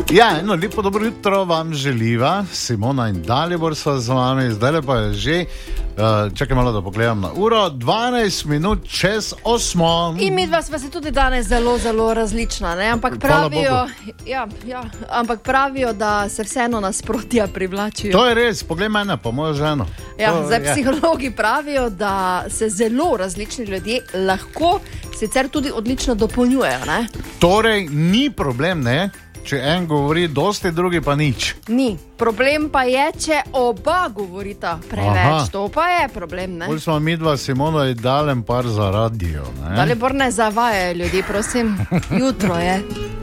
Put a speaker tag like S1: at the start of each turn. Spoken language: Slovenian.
S1: Ja, lepo dobro jutro vam želiva, Simona in Dalibor sva z vami, zdaj pa je že, čakaj malo, da pogledam na uro, 12 minut čez 8.
S2: In midva sva se tudi danes zelo, zelo različna, ne? Ampak pravijo, da se vseeno nasprotja privlačijo.
S1: To je res, poglej mene, pa mojo ženo.
S2: Ja, zdaj psihologi pravijo, da se zelo različni ljudje lahko sicer tudi odlično dopolnjujejo, ne?
S1: Torej, ni problem, ne? Če en govori dosti, drugi pa nič.
S2: Ni. Problem pa je, če oba govorita preveč. Aha. To pa je problem, ne?
S1: Bolj smo midva Simono in Dalem par za radio, ne?
S2: Dalibor ne zavajajo ljudi, prosim. Jutro je.